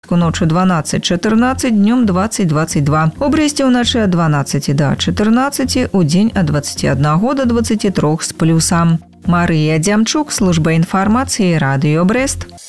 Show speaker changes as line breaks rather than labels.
Ночью 12-14, днем 20-22. У Бресте ўначы ад 12 до 14, у дзень ад 21 до 23 с плюсам. Мария Дямчук, служба информации, Радио Брест.